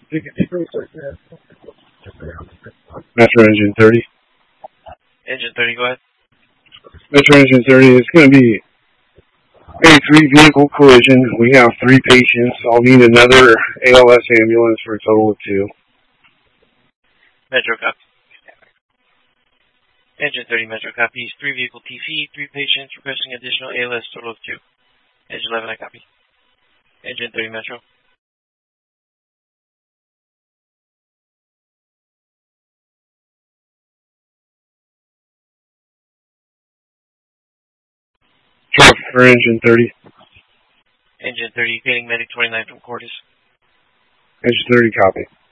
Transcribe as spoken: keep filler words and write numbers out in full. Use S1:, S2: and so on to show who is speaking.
S1: Metro Engine thirty.
S2: Engine thirty, go ahead.
S1: Metro Engine thirty, it's going to be a three-vehicle collision. We have three patients. I'll need another A L S ambulance for a total of two.
S2: Metro copy. Engine thirty, Metro copies. Three-vehicle T C, three patients, requesting additional A L S, total of two. Engine eleven, I copy. Engine thirty, Metro.
S1: Truck for Engine thirty.
S2: Engine thirty, getting Medic twenty-nine from Cordis.
S1: Engine thirty, copy.